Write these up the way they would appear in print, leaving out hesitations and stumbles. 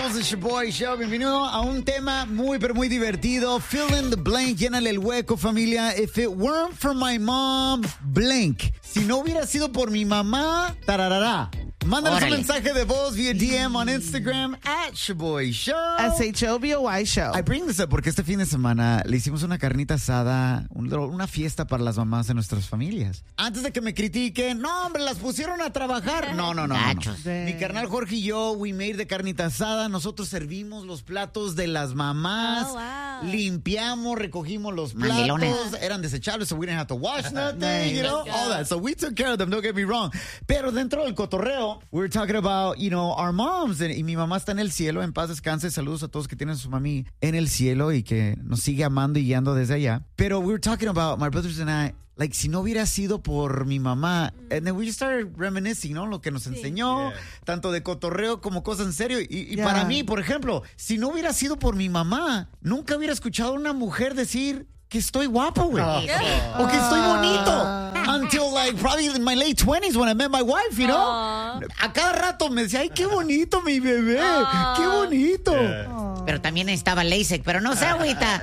Somos el Shaboy Show. Bienvenido a un tema muy, pero muy divertido. Fill in the blank. Llénale el hueco, familia. If it weren't for my mom, blank. Si no hubiera sido por mi mamá, tararara. Mándanos un mensaje de voz vía DM on Instagram @Shaboy Show. SHOBOY Show. I bring this up porque este fin de semana le hicimos una carnita asada, una fiesta para las mamás de nuestras familias. Antes de que me critiquen, no, hombre, las pusieron a trabajar. No. Mi carnal Jorge y yo, we made de carnita asada. Nosotros servimos los platos de las mamás. Oh, wow. Limpiamos, recogimos los platos. Mandilones. Eran desechables, so we didn't have to wash nothing, you know, all that. So we took care of them, don't get me wrong. Pero dentro del cotorreo, we were talking about, you know, our moms. Y mi mamá está en el cielo, en paz descanse. Saludos a todos que tienen a su mami en el cielo y que nos sigue amando y guiando desde allá. Pero we were talking about, my brothers and I, like, si no hubiera sido por mi mamá, and then we just started reminiscing, ¿no? Lo que nos enseñó, tanto de cotorreo como cosas en serio. Y para mí, por ejemplo, si no hubiera sido por mi mamá, nunca hubiera escuchado a una mujer decir que estoy guapo, güey. O que estoy bonito. Until, like, probably in my late 20s when I met my wife, you know? A cada rato me decía, ay, qué bonito mi bebé. Qué bonito. Pero también estaba LASIK, pero no se agüita.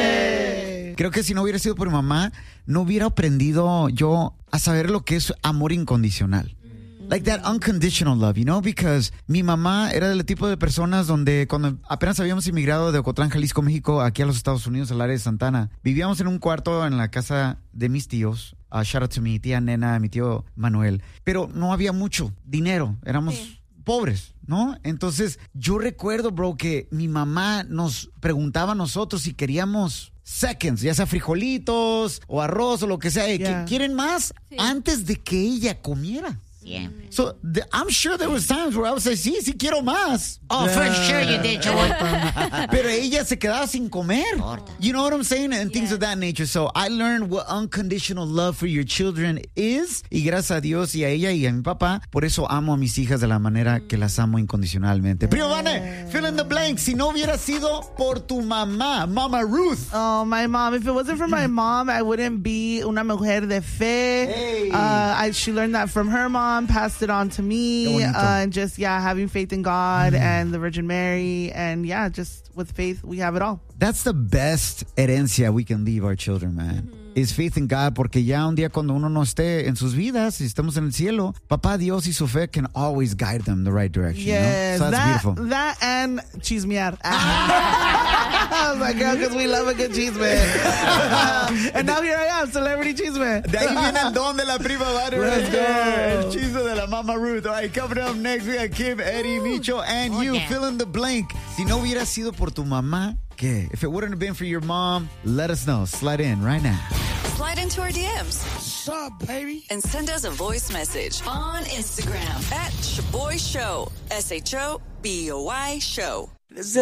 Creo que si no hubiera sido por mi mamá, no hubiera aprendido yo a saber lo que es amor incondicional. Like that unconditional love, you know? Because mi mamá era del tipo de personas donde cuando apenas habíamos inmigrado de Ocotlán, Jalisco, México, aquí a los Estados Unidos, al área de Santana, vivíamos en un cuarto en la casa de mis tíos. Shout out to mi tía Nena, mi tío Manuel. Pero no había mucho dinero, éramos pobres, ¿no? Entonces, yo recuerdo, bro, que mi mamá nos preguntaba a nosotros si queríamos seconds, ya sea frijolitos o arroz o lo que sea. ¿Quieren más? Antes de que ella comiera. Siempre. So, I'm sure there was times where I would say, sí quiero más. Oh, for sure you did, Joel. Pero ella se quedaba sin comer. Corta. You know what I'm saying? And things of that nature. So I learned what unconditional love for your children is. Y gracias a Dios y a ella y a mi papá, por eso amo a mis hijas de la manera que las amo incondicionalmente. Primo Vane, fill in the blank. Si no hubiera sido por tu mamá, Mama Ruth. Oh, my mom. If it wasn't for my mom, I wouldn't be una mujer de fe. Hey. She learned that from her mom, passed it on to me, and just, having faith in God and the Virgin Mary. And just with faith, we have it all. That's the best herencia we can leave our children, man. Is faith in God, porque ya un día cuando uno no esté en sus vidas y estemos en el cielo, papá Dios y su fe can always guide them the right direction. Yes, you know? So that's beautiful. That and chismear. I was like, girl, because we love a good chisme. And now here I am, celebrity chisme. De ahí viene el don de la prima Vane. Let's go. El chisme de la Mama Ruth. All right, coming up next, we got Kim, Eddie, Micho, and you. Yeah. Fill in the blank. Si no hubiera sido por tu mamá, ¿qué? If it wouldn't have been for your mom, let us know. Slide in right now. Slide into our DMs. What's up, baby? And send us a voice message on Instagram @Shaboy Show. SHOBOY Show.